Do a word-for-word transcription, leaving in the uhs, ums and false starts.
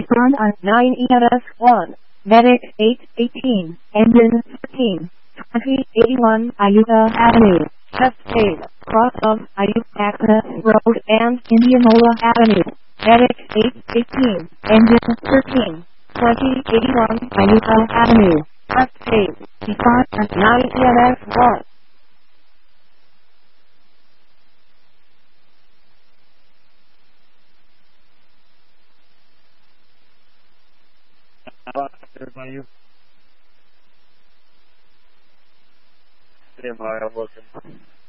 Burn on nine E M S one, Medic eight eighteen, Engine thirteen, twenty eighty-one Iuka Avenue, Cascade, cross of Iuka Access Road and Indianola Avenue, Medic eight eighteen, Engine thirteen, twenty eighty-one Iuka Avenue, Cascade, depart at nine E M S one. By you. Stand by, I'm looking.